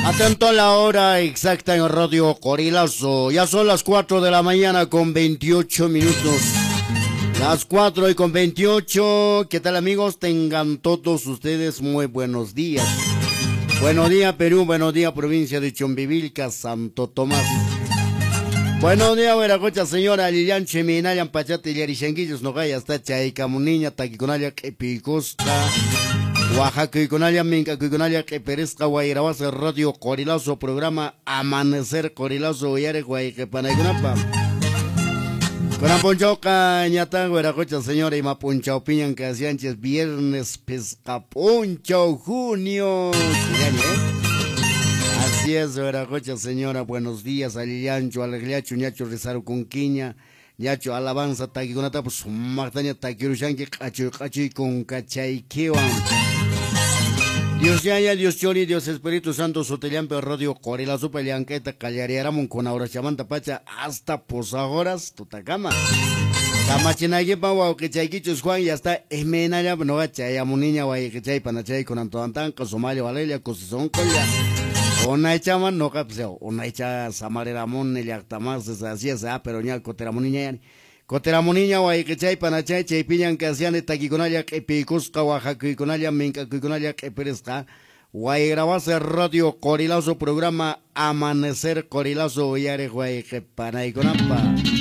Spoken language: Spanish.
Atento a la hora exacta en Radio Corilazo. Ya son las 4 de la mañana con 28 minutos. Las 4 y con 28. ¿Qué tal, amigos? Tengan todos ustedes muy buenos días. Buenos días, Perú. Buenos días, provincia de Chumbivilca, Santo Tomás. Buenos días, Veracocha, señora Lilian Cheminayan, Pachate, Yarishanguillos, Nogaya, hasta Chaycamuniña, Taquiconaya, Epicosta. Oaxaca y Conalia, Minca y Conalia, que perezca Guairabasa, Radio Corilazo, programa Amanecer Corilazo, Guayare, Guayquepanaygunapa. Con Aponchoca, Ñata, Guaracocha, señora, y Mapunchao, Piñan, que hacían viernes, Pescaponcho, junio. Así es, Guaracocha, señora, buenos días, Alillancho, Alegriacho, Ñacho, Rizaro, Conquiña. Yacho alabanza taquigonata pues martaña taquirushanque cachi con cachaiquewan. Dios Yaya, Dios Chori, Dios Espíritu Santo, Sotellampe, Radio Corilazo, Pelianqueta, Callariaramon, con Aura Chamanta Pacha, hasta posahoras, Tutacama. Camachinagui, Pau, que Chaiquichus Juan, y hasta Esmenaya, no Chaya, Muniña, Guay, que Chay, Panachay, con Antoantan, con Somalia, Valeria, con Sison, Colla. Una hecha man no capseo, una hecha samareramón, el actamás, así es, pero ya coteramuniña, coteramuniña, guay, que chay, panachay, chay, piñan, que hacían de taquiconaya, que picusca, oaxaca, iconaya, minca, iconaya, que perezca, guay, grabase Radio Corilazo, programa Amanecer Corilazo, yare, guay, que panaiconampa.